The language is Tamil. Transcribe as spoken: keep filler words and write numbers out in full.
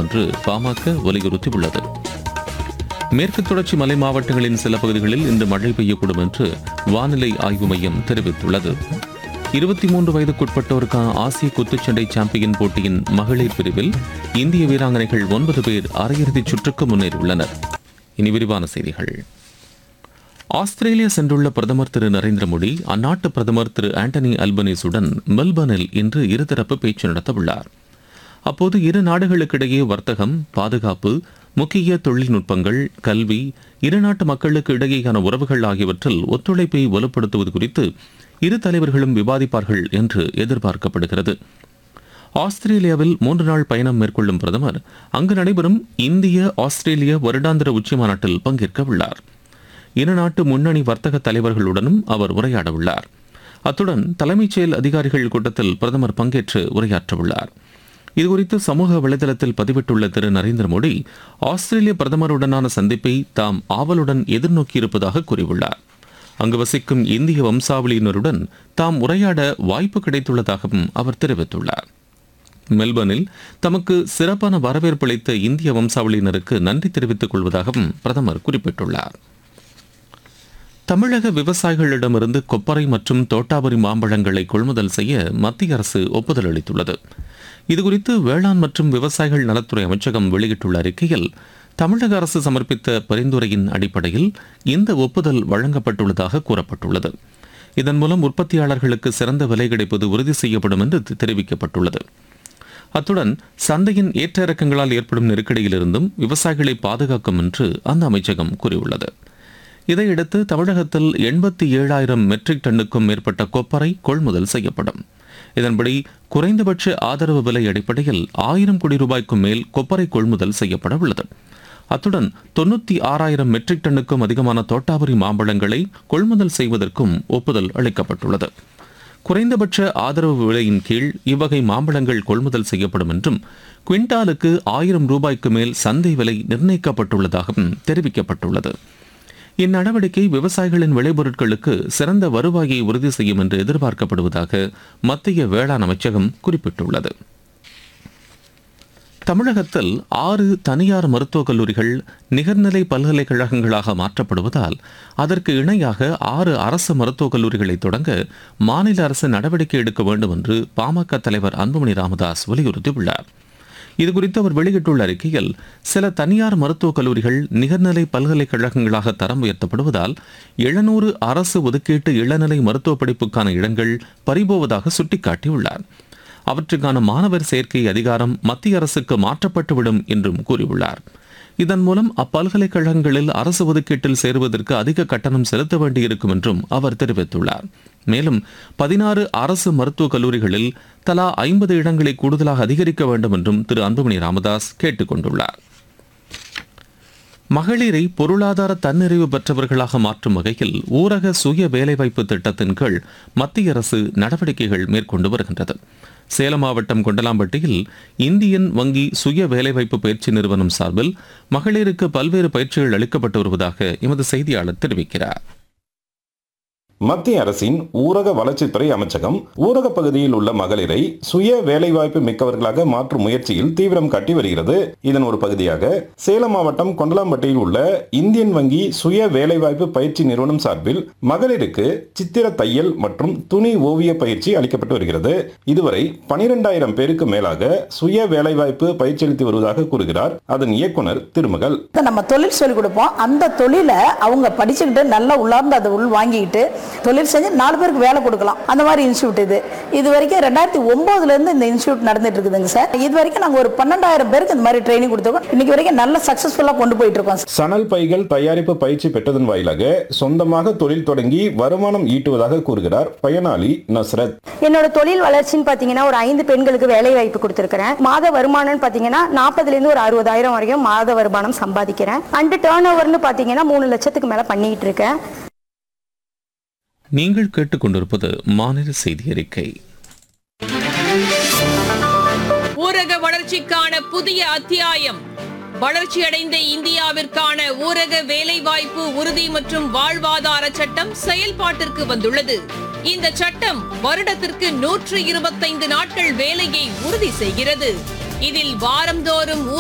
வேண்டும் என்று பாமக வலியுறுத்தியுள்ளது. மேற்கு தொடர்ச்சி மலை மாவட்டங்களின் சில பகுதிகளில் இன்று மழை பெய்யக்கூடும் என்று வானிலை ஆய்வு மையம் தெரிவித்துள்ளது. இருபத்தி மூன்று வயதுக்குட்பட்டோருக்கான ஆசிய குத்துச்சண்டை சாம்பியன் போட்டியின் மகளிர் பிரிவில் இந்திய வீராங்கனைகள் ஒன்பது பேர் அரையிறுதிச் சுற்றுக்கு முன்னேறியுள்ளனர். இனி விரிவான செய்திகள். ஆஸ்திரேலியா சென்றுள்ள பிரதமர் திரு நரேந்திர மோடி அந்நாட்டு பிரதமர் திரு ஆண்டனி அல்பனீஸுடன் மெல்பர்னில் இன்று இருதரப்பு பேச்சு நடத்தவுள்ளார். அப்போது இரு நாடுகளுக்கிடையே வர்த்தகம், பாதுகாப்பு, முக்கிய தொழில்நுட்பங்கள், கல்வி, இரு நாட்டு மக்களுக்கு இடையேயான உறவுகள் ஆகியவற்றில் ஒத்துழைப்பை வலுப்படுத்துவது குறித்து இரு தலைவர்களும் விவாதிப்பார்கள் என்று எதிர்பார்க்கப்படுகிறது. ஆஸ்திரேலியாவில் மூன்று நாள் பயணம் மேற்கொள்ளும் பிரதமர் அங்கு நடைபெறும் இந்திய ஆஸ்திரேலிய வருடாந்திர உச்சிமாநாட்டில் பங்கேற்க உள்ளார். இரு நாட்டு முன்னணி வர்த்தக தலைவர்களுடனும் அவர் உரையாட உள்ளார். அத்துடன் தலைமைச் செயல் அதிகாரிகள் கூட்டத்தில் பிரதமர் பங்கேற்று உரையாற்றவுள்ளார். இதுகுறித்து சமூக வலைதளத்தில் பதிவிட்டுள்ள திரு நரேந்திர மோடி ஆஸ்திரேலிய பிரதமருடனான சந்திப்பை தாம் ஆவலுடன் எதிர்நோக்கியிருப்பதாக கூறியுள்ளார். அங்கு வசிக்கும் இந்திய வம்சாவளியினருடன் தாம் உரையாட வாய்ப்பு கிடைத்துள்ளதாகவும் அவர் தெரிவித்துள்ளார். மெல்பர்னில் தமக்கு சிறப்பான வரவேற்பு அளித்த இந்திய வம்சாவளியினருக்கு நன்றி தெரிவித்துக் கொள்வதாகவும் பிரதமர் குறிப்பிட்டுள்ளார். தமிழக விவசாயிகளிடமிருந்து கொப்பரை மற்றும் தோட்டாபுரி மாம்பழங்களை கொள்முதல் செய்ய மத்திய அரசு ஒப்புதல் அளித்துள்ளது. இதுகுறித்து வேளாண் மற்றும் விவசாயிகள் நலத்துறை அமைச்சகம் வெளியிட்டுள்ள அறிக்கையில் தமிழக அரசு சமர்ப்பித்த பரிந்துரையின் அடிப்படையில் இந்த ஒப்புதல் வழங்கப்பட்டுள்ளதாக கூறப்பட்டுள்ளது. இதன் மூலம் உற்பத்தியாளர்களுக்கு சிறந்த விலை கிடைப்பது உறுதி செய்யப்படும் என்று தெரிவிக்கப்பட்டுள்ளது. அத்துடன் சந்தையின் ஏற்ற இறக்கங்களால் ஏற்படும் நெருக்கடியிலிருந்தும் விவசாயிகளை பாதுகாக்கும் என்று அந்த அமைச்சகம் கூறியுள்ளது. இதையடுத்து தமிழகத்தில் எண்பத்தி ஏழாயிரம் மெட்ரிக் டன்னுக்கும் மேற்பட்ட கொப்பரை கொள்முதல் செய்யப்படும். இதன்படி குறைந்தபட்ச ஆதரவு விலை அடிப்படையில் ஆயிரம் கோடி ரூபாய்க்கும் மேல் கொப்பரை கொள்முதல் செய்யப்பட உள்ளது. அத்துடன் தொன்னூத்தி ஆறாயிரம் மெட்ரிக் டன்னுக்கும் அதிகமான தோட்டாபுரி மாம்பழங்களை கொள்முதல் செய்வதற்கும் ஒப்புதல் அளிக்கப்பட்டுள்ளது. குறைந்தபட்ச ஆதரவு விலையின் கீழ் இவ்வகை மாம்பழங்கள் கொள்முதல் செய்யப்படும் என்றும் குவிண்டாலுக்கு ஆயிரம் ரூபாய்க்கு மேல் சந்தை விலை நிர்ணயிக்கப்பட்டுள்ளதாகவும் தெரிவிக்கப்பட்டுள்ளது. இந்நடவடிக்கை விவசாயிகளின் விளைபொருட்களுக்கு சிறந்த வருவாயை உறுதி செய்யும் என்று எதிர்பார்க்கப்படுவதாக மத்திய வேளாண் அமைச்சகம் குறிப்பிட்டுள்ளது. தமிழகத்தில் ஆறு தனியார் மருத்துவக் கல்லூரிகள் நிகர்நிலை பல்கலைக்கழகங்களாக மாற்றப்படுவதால் அதற்கு இணையாக ஆறு அரசு மருத்துவக் கல்லூரிகளை தொடங்க மாநில அரசு நடவடிக்கை எடுக்க வேண்டும் என்று பாமக தலைவர் அன்புமணி ராமதாஸ் வலியுறுத்தியுள்ளார். இதுகுறித்து அவர் வெளியிட்டுள்ள அறிக்கையில் சில தனியார் மருத்துவக் கல்லூரிகள் நிகர்நிலை பல்கலைக்கழகங்களாக தரம் உயர்த்தப்படுவதால் எழுநூறு அரசு ஒதுக்கீட்டு இளநிலை மருத்துவ படிப்புக்கான இடங்கள் பறிபோவதாக சுட்டிக்காட்டியுள்ளார். அவற்றுக்கான மாணவர் சேர்க்கை அதிகாரம் மத்திய அரசுக்கு மாற்றப்பட்டுவிடும் என்றும் கூறியுள்ளார். இதன் மூலம் அப்பல்கலைக்கழகங்களில் அரசு ஒதுக்கீட்டில் சேருவதற்கு அதிக கட்டணம் செலுத்த வேண்டியிருக்கும் என்றும் அவர் தெரிவித்துள்ளார். மேலும் பதினாறு அரசு மருத்துவக் கல்லூரிகளில் தலா ஐம்பது இடங்களை கூடுதலாக அதிகரிக்க வேண்டும் என்றும் திரு அன்புமணி ராமதாஸ் கேட்டுக் கொண்டுள்ளார். மகளிரை பொருளாதார தன்னிறைவு பெற்றவர்களாக மாற்றும் வகையில் ஊரக சுய வேலைவாய்ப்பு திட்டத்தின் கீழ் மத்திய அரசு நடவடிக்கைகள் மேற்கொண்டு வருகின்றது. சேலம் மாவட்டம் கொண்டலாம்பட்டியில் இந்தியன் வங்கி சுய வேலைவாய்ப்பு பயிற்சி நிறுவனம் சார்பில் மகளிருக்கு பல்வேறு பயிற்சிகள் அளிக்கப்பட்டு வருவதாக எமது செய்தியாளர் தெரிவிக்கிறார். மத்திய அரசின் ஊரக வளர்ச்சித்துறை அமைச்சகம் ஊரக பகுதியில் உள்ள மகளிரை சுய வேலைவாய்ப்பு மிக்கவர்களாக மாற்றும் முயற்சியில் தீவிரம் காட்டி வருகிறது. இதன் ஒரு பகுதியாக சேலம் மாவட்டம் கொண்டலாம்பட்டியில் உள்ள இந்தியன் வங்கி சுய வேலைவாய்ப்பு பயிற்சி நிறுவனம் சார்பில் மகளிருக்கு சித்திர தையல் மற்றும் துணி ஓவிய பயிற்சி அளிக்கப்பட்டு வருகிறது. இதுவரை பனிரெண்டாயிரம் பேருக்கு மேலாக சுய வேலைவாய்ப்பு பயிற்சி அளித்து வருவதாக கூறுகிறார் அதன் இயக்குனர் திருமகள். நம்ம தொழில் சொல்லிக் கொடுப்போம். அந்த தொழிலை அவங்க படிச்சுக்கிட்டு நல்லா உள்ளார்ந்து அதை உள் வாங்கிக்கிட்டு தொழில் செஞ்சு நாலு பேருக்கு வேலை கொடுக்கலாம். அந்த மாதிரி இன்ஸ்டியூட் இது இது வரைக்கும் ரெண்டாயிரத்தி ஒன்பதுல இருந்து இந்த இன்ஸ்டியூட் நடந்துட்டு இருக்குதுங்க சார். இது வரைக்கும் நாங்க ஒரு பன்னெண்டாயிரம் பேருக்கு இந்த மாதிரி ட்ரைனிங் கொடுத்துருக்கோம். இன்னைக்கு வரைக்கும் நல்ல சக்சஸ்ஃபுல்லா கொண்டு போயிட்டு இருக்கோம். சணல் பைகள் தயாரிப்பு பயிற்சி பெற்றதன் வாயிலாக சொந்தமாக தொழில் தொடங்கி வருமானம் ஈட்டுவதாக கூறுகிறார் பயனாளி நஸ்ரத். என்னோட தொழில் வளர்ச்சின்னு பாத்தீங்கன்னா ஒரு ஐந்து பெண்களுக்கு வேலை வாய்ப்பு கொடுத்திருக்கிறேன். மாத வருமானம் பாத்தீங்கன்னா நாற்பதுல இருந்து ஒரு அறுபதாயிரம் வரைக்கும் மாத வருமானம் சம்பாதிக்கிறேன். அண்ட் டர்ன் ஓவர்னு பாத்தீங்கன்னா மூணு லட்சத்துக்கு மேல பண்ணிட்டு இருக்கேன். நீங்கள் கேட்டுக்கொண்டிருப்பது மாநில செய்தி அறிக்கை. ஊரக வளர்ச்சிக்கான புதிய அத்தியாயம். வளர்ச்சியடைந்த இந்தியாவிற்கான ஊரக வேலைவாய்ப்பு உறுதி மற்றும் வாழ்வாதார சட்டம் செயல்பாட்டிற்கு வந்துள்ளது. இந்த சட்டம் வருடத்திற்கு நூற்று இருபத்தைந்து நாட்கள் வேலையை உறுதி செய்கிறது. இதில் வாரந்தோறும்